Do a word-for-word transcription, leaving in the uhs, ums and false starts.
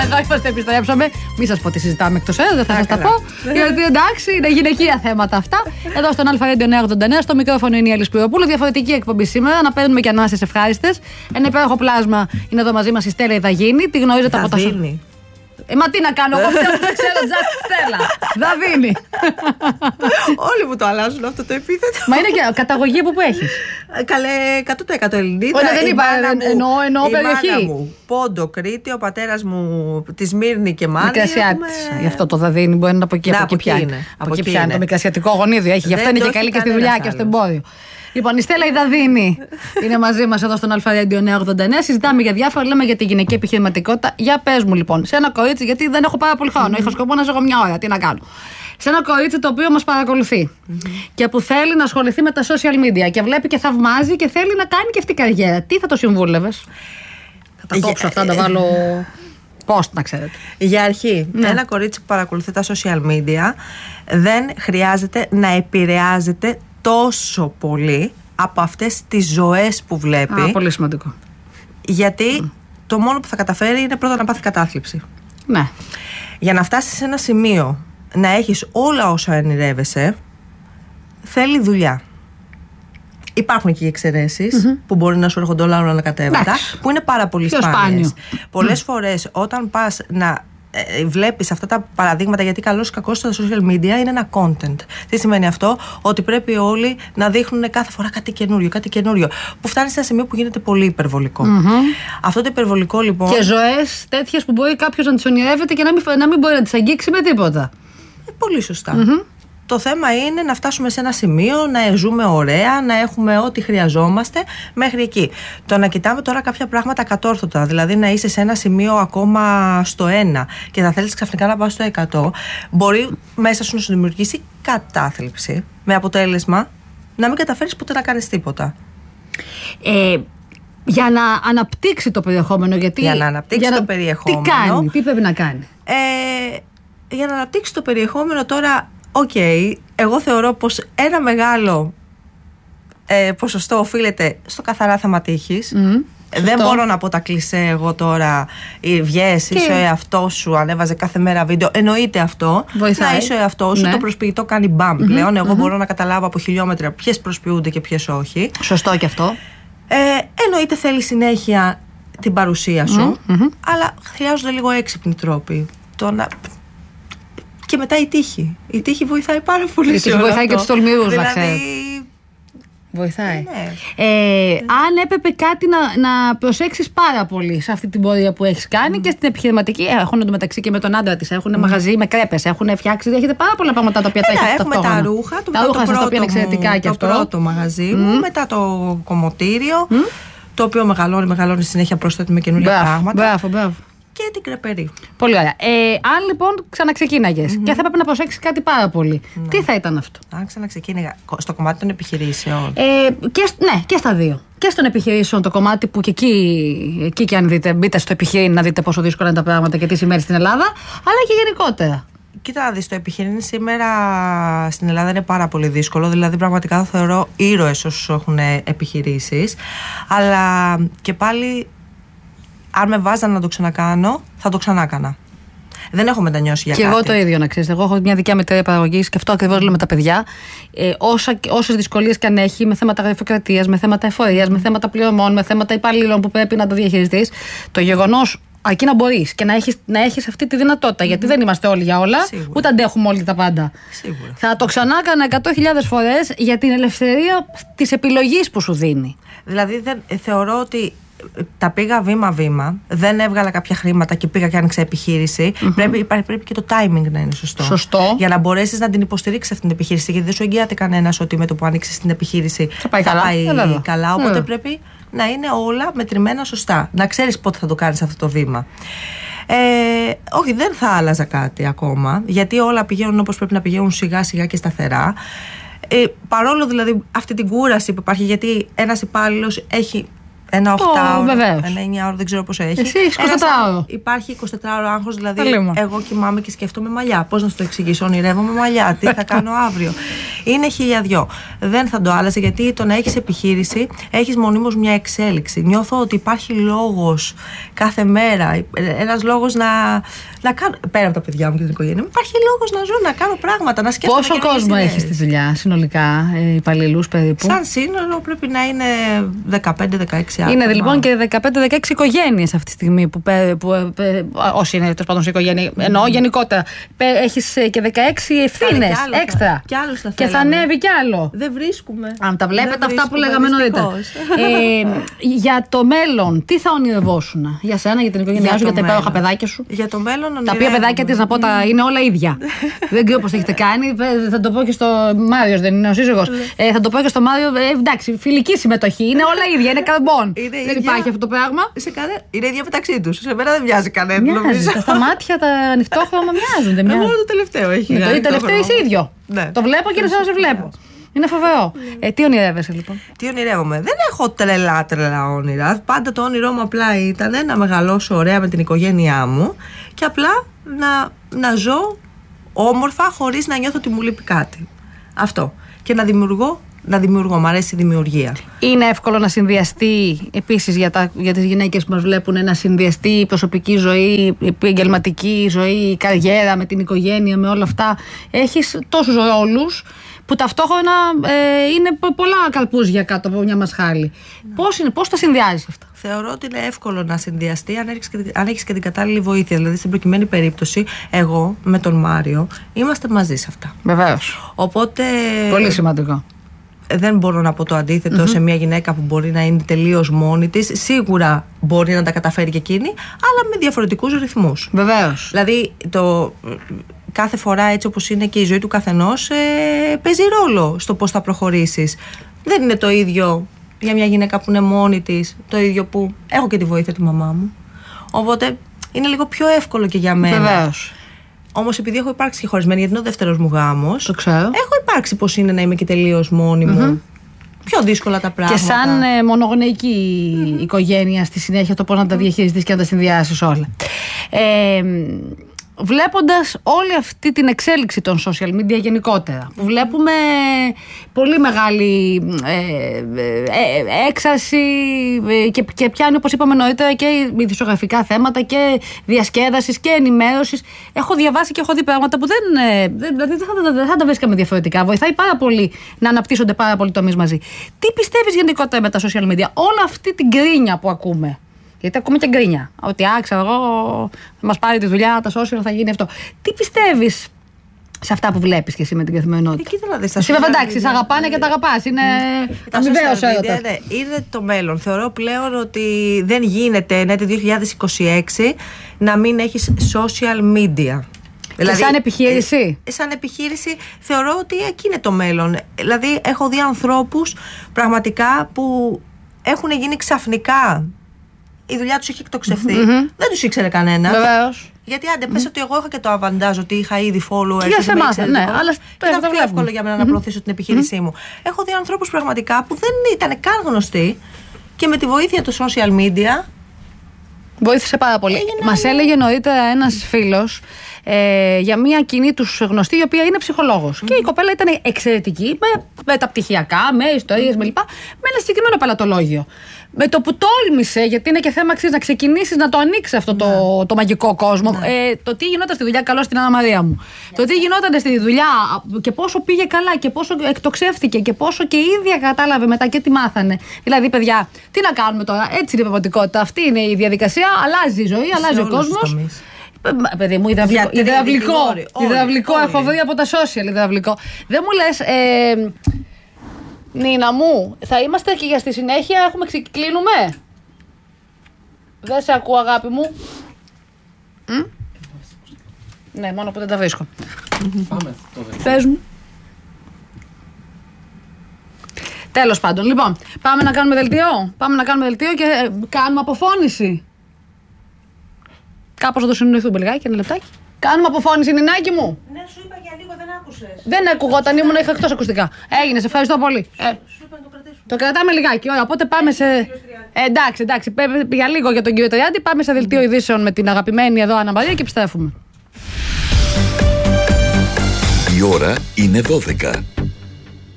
Εδώ είμαστε, επιστρέψαμε. Μην σας πω τι συζητάμε εκτός αέρα, δεν θα σας τα πω. Γιατί εντάξει, είναι γυναικεία θέματα αυτά. Εδώ στον Αλφα Radio εννιακόσια ογδόντα εννέα, στο μικρόφωνο είναι η Έλλη Σπυροπούλου. Διαφορετική εκπομπή σήμερα, να παίρνουμε και ανάσες ευχάριστες. Ένα υπέροχο πλάσμα είναι εδώ μαζί μας η Στέλλα Ιδαγίνη. Τη γνωρίζετε από τα. Ε, μα τι να κάνω, εγώ θέλω να ξέρω Just Stella. Δαβίνη. Όλοι μου το αλλάζουν αυτό το επίθετο. Μα είναι και καταγωγή που, που έχεις. Καλέ, εκατό τοις εκατό Ελληνίδα. Όχι, δεν είπα, εννοώ, εννοώ περιοχή. Η μάνα μου, Πόντο, Κρήτη, ο πατέρας μου, τη Σμύρνη και Μάνη. Μικρασιάτης. Γι' αυτό το Δαβίνη μπορεί να είναι από εκεί. Από εκεί πιάνει. Από εκεί πιάνει. Το μικρασιατικό γονίδιο έχει. Γι' αυτό είναι και καλή και στη δουλειά και στο εμπόριο. Λοιπόν, η Στέλλα Ιδαδίνη είναι μαζί μας εδώ στον Αλφα Radio εννιακόσια ογδόντα εννέα. Συζητάμε για διάφορα, λέμε για τη γυναική επιχειρηματικότητα. Για πες μου λοιπόν, σε ένα κορίτσι, γιατί δεν έχω πάρα πολύ χρόνο. Mm-hmm. Είχα σκοπό να ζω μια ώρα, τι να κάνω. Σε ένα κορίτσι το οποίο μας παρακολουθεί mm-hmm. και που θέλει να ασχοληθεί με τα social media και βλέπει και θαυμάζει και θέλει να κάνει και αυτή καριέρα. Τι θα το συμβούλευες? Θα τα κόψω αυτά, να τα βάλω. Πώς να ξέρετε. Για αρχή, ναι. Ένα κορίτσι που παρακολουθεί τα social media δεν χρειάζεται να επηρεάζεται τόσο πολύ από αυτές τις ζωές που βλέπει. Α, πολύ σημαντικό. Γιατί mm. το μόνο που θα καταφέρει είναι πρώτα να πάθει κατάθλιψη. Ναι. Για να φτάσεις σε ένα σημείο να έχεις όλα όσα ονειρεύεσαι, θέλει δουλειά. Υπάρχουν και οι εξαιρέσεις mm-hmm. που μπορεί να σου έρχονται όλα όλα ανακατεύματα, που είναι πάρα πολύ σπάνιες. Πολλές mm. φορές όταν πας να Ε, βλέπεις αυτά τα παραδείγματα, γιατί καλώς ή κακώς στα social media είναι ένα content. Τι σημαίνει αυτό? Ότι πρέπει όλοι να δείχνουν κάθε φορά κάτι καινούριο, κάτι καινούριο, που φτάνει σε ένα σημείο που γίνεται πολύ υπερβολικό. Mm-hmm. Αυτό το υπερβολικό λοιπόν. Και ζωές τέτοιες που μπορεί κάποιος να τις ονειρεύεται και να μην, να μην μπορεί να τις αγγίξει με τίποτα. Ε, πολύ σωστά. Mm-hmm. Το θέμα είναι να φτάσουμε σε ένα σημείο, να ζούμε ωραία, να έχουμε ό,τι χρειαζόμαστε μέχρι εκεί. Το να κοιτάμε τώρα κάποια πράγματα κατόρθωτα, δηλαδή να είσαι σε ένα σημείο ακόμα στο ένα και θα θέλεις ξαφνικά να πας στο εκατό, μπορεί μέσα σου να σου δημιουργήσει κατάθλιψη, με αποτέλεσμα να μην καταφέρεις ποτέ να κάνεις τίποτα. Ε, για να αναπτύξει το περιεχόμενο, γιατί. Για να αναπτύξει για να... το περιεχόμενο. Τι κάνει, τι πρέπει να κάνει. Ε, για να αναπτύξει το περιεχόμενο τώρα. Οκ, okay, εγώ θεωρώ πως ένα μεγάλο ε, ποσοστό οφείλεται στο καθαρά θέμα τύχης. Mm, Δεν μπορώ να πω τα κλισέ εγώ τώρα, βγες, και... είσαι ο εαυτός σου, ανέβαζε κάθε μέρα βίντεο. Εννοείται αυτό. Βοηθάει. Να είσαι ο εαυτός σου, ναι. Το προσποιητό κάνει μπαμ mm-hmm, πλέον. Εγώ mm-hmm. μπορώ να καταλάβω από χιλιόμετρα ποιες προσποιούνται και ποιες όχι. Σωστό και αυτό. Ε, εννοείται θέλει συνέχεια την παρουσία σου, mm-hmm. αλλά χρειάζονται λίγο έξυπνοι τρόποι. Το να... Και μετά η τύχη. Η τύχη βοηθάει πάρα πολύ. Η τύχη βοηθάει αυτό. Και τους τολμηρούς, δηλαδή... να ξέρετε. Βοηθάει. Ναι. Ε, ναι. Αν έπρεπε κάτι να, να προσέξεις πάρα πολύ σε αυτή την πορεία που έχεις κάνει mm. και στην επιχειρηματική, έχουν εντωμεταξύ και με τον άντρα της, έχουν mm. μαγαζί με κρέπες, έχουν φτιάξει, έχετε πάρα πολλά πράγματα τα οποία τα έχετε έχουμε τα ρούχα, το, τα ρούχα το, σας, τα οποία είναι εξαιρετικά μου, και αυτό. Το πρώτο μαγαζί μου, mm. μετά το κομμωτήριο, mm. το οποίο μεγαλώνει, μεγαλώνει συνέχεια, προσθέτει με καινούργια πράγματα. Μπράβο, μπράβο. Και την κρεπερή. Πολύ ωραία. Ε, αν λοιπόν ξαναξεκίναγες mm-hmm. και θα έπρεπε να προσέξεις κάτι πάρα πολύ, mm. τι θα ήταν αυτό? Αν ξαναξεκίνηγα στο κομμάτι των επιχειρήσεων. Ε, και, ναι, και στα δύο. Και στον επιχειρήσεων το κομμάτι που και εκεί, εκεί και αν δείτε, μπείτε στο επιχειρήν να δείτε πόσο δύσκολα είναι τα πράγματα και τι σημαίνει στην Ελλάδα, αλλά και γενικότερα. Κοίτα να δεις, το επιχειρήν σήμερα στην Ελλάδα είναι πάρα πολύ δύσκολο. Δηλαδή πραγματικά θα θεωρώ ήρωες όσους έχουν επιχειρήσεις. Αλλά και πάλι, αν με βάζαν να το ξανακάνω, θα το ξανάκανα. Δεν έχω μετανιώσει για και κάτι. Και εγώ το ίδιο, να ξέρεις. Εγώ έχω μια δικιά μου εταιρεία παραγωγής και αυτό ακριβώς λέω με τα παιδιά. Ε, όσα, όσες δυσκολίες και αν έχει με θέματα γραφειοκρατίας, με θέματα εφορίας, με θέματα πληρωμών, με θέματα υπαλλήλων που πρέπει να το διαχειριστείς, το γεγονός αρκεί να μπορείς και να έχεις, να έχεις αυτή τη δυνατότητα. Mm-hmm. Γιατί δεν είμαστε όλοι για όλα, σίγουρα. Ούτε αντέχουμε όλοι τα πάντα. Σίγουρα. Θα το ξανάκανα εκατό χιλιάδες φορές για την ελευθερία της επιλογής που σου δίνει. Δηλαδή, δεν, θεωρώ ότι τα πήγα βήμα-βήμα, δεν έβγαλα κάποια χρήματα και πήγα και άνοιξα επιχείρηση. Mm-hmm. Πρέπει, πρέπει και το timing να είναι σωστό. Σωστό. Για να μπορέσεις να την υποστηρίξεις αυτήν την επιχείρηση. Γιατί δεν σου εγγυάται κανένας ότι με το που ανοίξεις την επιχείρηση θα πάει θα καλά. πάει yeah, καλά. Yeah. Οπότε yeah. πρέπει να είναι όλα μετρημένα σωστά. Να ξέρεις πότε θα το κάνεις αυτό το βήμα. Ε, όχι, δεν θα άλλαζα κάτι ακόμα. Γιατί όλα πηγαίνουν όπως πρέπει να πηγαίνουν, σιγά-σιγά και σταθερά. Ε, παρόλο δηλαδή αυτή την κούραση που υπάρχει, γιατί ένας υπάλληλος έχει ένα οκτάωρο, ένα εννιάωρο, δεν ξέρω πόσο έχει. Εσύ εικοσιτετράωρο. Υπάρχει εικοσιτετράωρο άγχος, δηλαδή Λίμα. Εγώ κοιμάμαι και σκέφτομαι μαλλιά. Πώς να σου το εξηγήσω, ονειρεύομαι μαλλιά, τι θα κάνω αύριο. Είναι χιλιαδιό. Δεν θα το άλλαζε, γιατί το να έχεις επιχείρηση, έχεις μονίμως μια εξέλιξη. Νιώθω ότι υπάρχει λόγος κάθε μέρα, ένας λόγος να, να κάνω. Πέρα από τα παιδιά μου και την οικογένεια μου, υπάρχει λόγος να ζω, να κάνω πράγματα, να σκέφτομαι. Πόσο κόσμο έχει στη δουλειά συνολικά, ε, υπαλλήλους περίπου? Σαν σύνολο πρέπει να είναι δεκαπέντε δεκαέξι άτομα. Είναι λοιπόν και δεκαπέντε δεκαέξι οικογένειες αυτή τη στιγμή που, που, που, όσοι είναι τέλος πάντων σε οικογένεια, εννοώ γενικότερα. Έχεις και δεκαέξι ευθύνες έξτρα. Κι άλλους θα και θα ανέβει κι άλλο. Δεν βρίσκουμε. Αν τα βλέπετε αυτά που λέγαμε νωρίτερα. ε, για το μέλλον, τι θα ονειρευόσουν για σένα, για την οικογένειά σου, για τα υπέροχα παιδάκια σου? Για το μέλλον, τα οποία παιδάκια της, να πω, τα είναι όλα ίδια. Δεν ξέρω πώς το έχετε κάνει. Θα το πω και στο Μάριος, δεν είναι ο σύζυγος. ε, θα το πω και στο Μάριο. Ε, εντάξει, φιλική συμμετοχή. Είναι όλα ίδια, είναι καρμπών. Δεν υπάρχει αυτό το πράγμα. Είναι ίδια μεταξύ τους. Σε μένα δεν μοιάζει κανένα. Στα μάτια τα ανοιχτόχρωμα μοιάζουν. Μόνο το τελευταίο έχει. Το τελευταίο είσαι ίδιο. Το βλέπω και είναι σαν να σε βλέπω. Είναι φοβερό. Ε, τι ονειρεύεσαι λοιπόν? Τι ονειρεύομαι? Δεν έχω τρελά τρελά όνειρα. Πάντα το όνειρό μου απλά ήταν να μεγαλώσω ωραία με την οικογένειά μου και απλά να, να ζω όμορφα χωρίς να νιώθω ότι μου λείπει κάτι. Αυτό. Και να δημιουργώ. Να δημιουργώ, μου αρέσει η δημιουργία. Είναι εύκολο να συνδυαστεί επίσης για, τα, για τις γυναίκες που μας βλέπουν, να συνδυαστεί η προσωπική ζωή, η επαγγελματική ζωή, η καριέρα με την οικογένεια, με όλα αυτά? Έχεις τόσους ρόλους που ταυτόχρονα ε, είναι πολλά καρπούζια κάτω από μια μασχάλη. Ναι. Πώς είναι, πώς τα συνδυάζεις αυτά? Θεωρώ ότι είναι εύκολο να συνδυαστεί αν έχεις, και, αν έχεις και την κατάλληλη βοήθεια. Δηλαδή, στην προκειμένη περίπτωση, εγώ με τον Μάριο είμαστε μαζί σε αυτά. Βεβαίως. Οπότε. Πολύ σημαντικό. Δεν μπορώ να πω το αντίθετο mm-hmm. σε μια γυναίκα που μπορεί να είναι τελείως μόνη της. Σίγουρα μπορεί να τα καταφέρει και εκείνη, αλλά με διαφορετικούς ρυθμούς. Βεβαίως. Δηλαδή, το, κάθε φορά, έτσι όπως είναι και η ζωή του καθενός, ε, παίζει ρόλο στο πώς θα προχωρήσεις. Δεν είναι το ίδιο για μια γυναίκα που είναι μόνη της, το ίδιο που έχω και τη βοήθεια του μαμά μου. Οπότε είναι λίγο πιο εύκολο και για μένα. Βεβαίως. Όμως επειδή έχω υπάρξει και χωρισμένη, γιατί είναι ο δεύτερος μου γάμος, το ξέρω. Έχω υπάρξει πώς είναι να είμαι και τελείως μόνη μου. Mm-hmm. Πιο δύσκολα τα πράγματα. Και σαν ε, μονογονεϊκή mm-hmm. οικογένεια στη συνέχεια, το πώς να τα διαχειριστείς και να τα συνδυάσεις όλα. Ε, Βλέποντας όλη αυτή την εξέλιξη των social media γενικότερα, που βλέπουμε πολύ μεγάλη ε, ε, έξαρση και, και πιάνει, όπως είπαμε νωρίτερα, και ειδησιογραφικά θέματα και διασκέδασης και ενημέρωσης. Έχω διαβάσει και έχω δει πράγματα που δεν, δηλαδή δεν θα, δεν θα τα βρίσκαμε διαφορετικά. Βοηθάει πάρα πολύ να αναπτύσσονται πάρα πολλοί τομείς μαζί. Τι πιστεύεις γενικότερα με τα social media, όλη αυτή την γκρίνια που ακούμε? Γιατί ακούμε και γκρίνια. Ότι άξα, εγώ θα μας πάρει τη δουλειά, τα social, θα γίνει αυτό. Τι πιστεύεις σε αυτά που βλέπεις και εσύ με την καθημερινότητα? Εκεί να δεις. Εσύ βέβαια εντάξει, σε αγαπάνε και τα αγαπάς. Είναι αμοιβαίος έρωτας. Είναι το μέλλον. Θεωρώ πλέον ότι δεν γίνεται, ναι, το δύο χιλιάδες είκοσι έξι να μην έχεις social media. Δηλαδή, και σαν επιχείρηση. Ε, σαν επιχείρηση θεωρώ ότι εκεί είναι το μέλλον. Δηλαδή έχω δει ανθρώπους πραγματικά που έχουν γίνει ξαφνικά. Η δουλειά τους είχε εκτοξευθεί. Mm-hmm. Δεν τους ήξερε κανένα. Βεβαίως. Γιατί άντε, πες mm-hmm. ότι εγώ είχα και το αβαντάζ ότι είχα ήδη followers. Και σε εμάς, ναι, αλλά ήταν πιο εύκολο για μένα mm-hmm. να προωθήσω την επιχείρησή mm-hmm. μου. Έχω δει ανθρώπους πραγματικά που δεν ήταν καν γνωστοί και με τη βοήθεια του social media. Βοήθησε πάρα πολύ. Μας ναι. έλεγε νωρίτερα ένας φίλος ε, για μια κοινή τους γνωστή, η οποία είναι ψυχολόγος. Mm-hmm. Και η κοπέλα ήταν εξαιρετική, με, με τα πτυχιακά, με ιστορίες, mm-hmm. με λοιπά, με ένα συγκεκριμένο πελατολόγιο. Με το που τόλμησε, γιατί είναι και θέμα αξίας, να ξεκινήσεις να το ανοίξει αυτό το, ναι. το μαγικό κόσμο. Ναι. Ε, το τι γινόταν στη δουλειά, καλώς την Άννα Μαρία μου. Yeah. Το τι γινόταν στη δουλειά και πόσο πήγε καλά και πόσο εκτοξεύτηκε και πόσο και η ίδια κατάλαβε μετά και τι μάθανε. Δηλαδή, παιδιά, τι να κάνουμε τώρα, έτσι είναι η πραγματικότητα. Αυτή είναι η διαδικασία. Αλλάζει η ζωή, σε αλλάζει ο κόσμος. Παιδί μου, υδραυλικό, υδραυλικό, υδραυλικό έχω βρει από τα social, υδραυλικό. Δεν μου λες, ε, Νίνα μου, θα είμαστε και για στη συνέχεια, έχουμε ξεκλίνουμε. Δεν σε ακούω, αγάπη μου. Mm? Ναι, μόνο που δεν τα βρίσκω. Πάμε. Πες μου. Τέλος πάντων, λοιπόν, πάμε να κάνουμε δελτίο. Πάμε να κάνουμε δελτίο και ε, κάνουμε αποφώνηση. Κάπως να το συνοηθούμε λιγάκι, ένα λεπτάκι. Κάνουμε αποφώνηση, Νινάκη μου. Ναι, σου είπα για λίγο, δεν άκουσες. Δεν ακουγόταν, ήμουν, είχα εκτός ακουστικά. Έγινε, σε ευχαριστώ πολύ. Ε, σου είπα να το κρατήσουμε. Το κρατάμε λιγάκι, ωραία, οπότε πάμε σε... Ε, εντάξει, εντάξει, για λίγο για τον κύριο Τριάντη, πάμε σε δελτίο ειδήσεων με την αγαπημένη εδώ Άννα Μαρία και επιστρέφουμε. Η ώρα είναι δώδεκα.